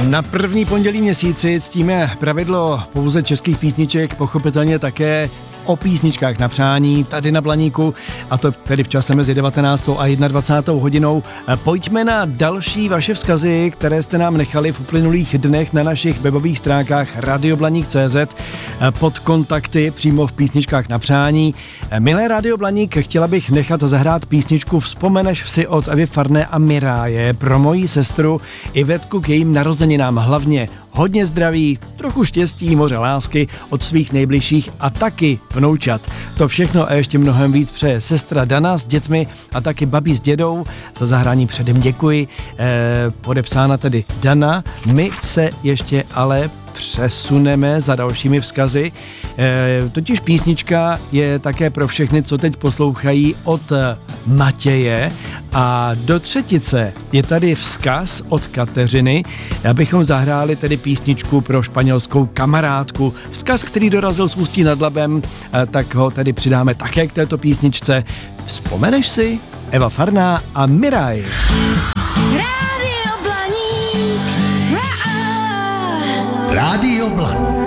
Na první pondělí měsíci ctíme pravidlo pouze českých písniček, pochopitelně také o písničkách na přání tady na Blaníku, a to tedy v čase mezi 19. a 21. hodinou. Pojďme na další vaše vzkazy, které jste nám nechali v uplynulých dnech na našich webových stránkách radioblaník.cz pod kontakty přímo v písničkách na přání. Milé Radio Blaník, chtěla bych nechat zahrát písničku Vzpomeneš si od Evy Farné a Miráje pro moji sestru Ivetku k jejím narozeninám, hlavně hodně zdraví, trochu štěstí, moře lásky od svých nejbližších a taky vnoučat. To všechno a ještě mnohem víc přeje sestra Dana s dětmi a taky babi s dědou. Za zahrání předem děkuji. Podepsána tedy Dana. My se ještě ale přesuneme za dalšími vzkazy. Totiž písnička je také pro všechny, co teď poslouchají, od Matěje, a do třetice je tady vzkaz od Kateřiny, abychom zahráli tedy písničku pro španělskou kamarádku. Vzkaz, který dorazil z Ústí nad Labem, tak ho tedy přidáme také k této písničce. Vzpomeneš si? Eva Farná a Miraj. Rádio Blaník.